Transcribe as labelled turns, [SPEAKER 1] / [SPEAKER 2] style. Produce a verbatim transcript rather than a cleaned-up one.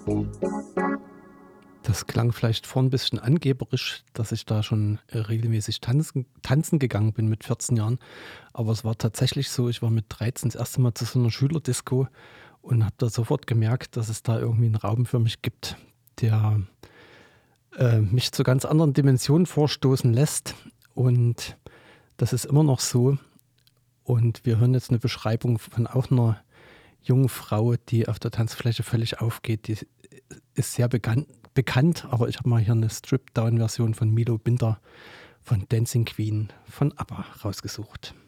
[SPEAKER 1] Das klang vielleicht vorhin ein bisschen angeberisch, dass ich da schon, äh, regelmäßig tanzen tanzen gegangen bin mit vierzehn Jahren. Aber es war tatsächlich so, ich war mit dreizehn das erste Mal zu so einer Schülerdisco und habe da sofort gemerkt, dass es da irgendwie einen Raum für mich gibt, der, äh, mich zu ganz anderen Dimensionen vorstoßen lässt. Und das ist immer noch so. Und wir hören jetzt eine Beschreibung von auch einer jungen Frau, die auf der Tanzfläche völlig aufgeht. Die ist sehr bekannt bekannt, aber ich habe mal hier eine Stripped-Down-Version von Milo Binder von „Dancing Queen“ von ABBA rausgesucht.